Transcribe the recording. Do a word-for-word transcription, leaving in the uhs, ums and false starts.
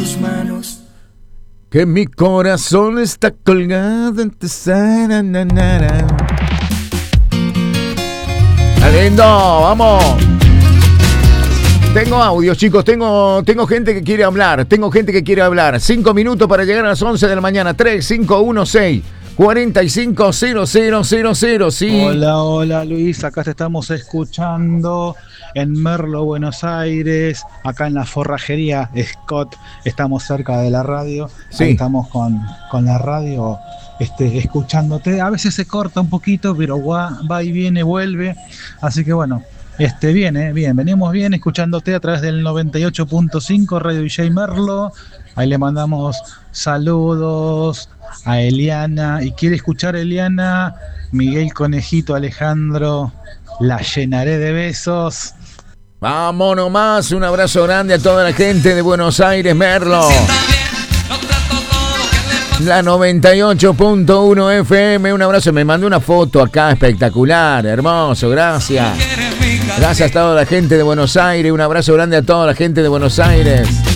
tus manos. Que mi corazón está colgado en tu sarananara. Lindo, vamos. Tengo audios, chicos, tengo, tengo gente que quiere hablar, tengo gente que quiere hablar. Cinco minutos para llegar a las once de la mañana. Tres, cinco, uno, seis, cuatro cinco, cero, cero, cero, cero, sí. Hola, hola Luis, acá te estamos escuchando en Merlo, Buenos Aires, acá en la forrajería Scott, estamos cerca de la radio, sí. Ahí estamos con, con la radio este, escuchándote, a veces se corta un poquito, pero va, va y viene, vuelve, así que bueno, este, bien, eh, bien, venimos bien escuchándote a través del noventa y ocho punto cinco Radio D J Merlo, ahí le mandamos saludos a Eliana, y quiere escuchar Eliana, Miguel Conejito Alejandro, la llenaré de besos. Vamos nomás, un abrazo grande a toda la gente de Buenos Aires, Merlo. La noventa y ocho punto uno F M, un abrazo, me mandó una foto acá espectacular, hermoso, gracias. Gracias a toda la gente de Buenos Aires, un abrazo grande a toda la gente de Buenos Aires.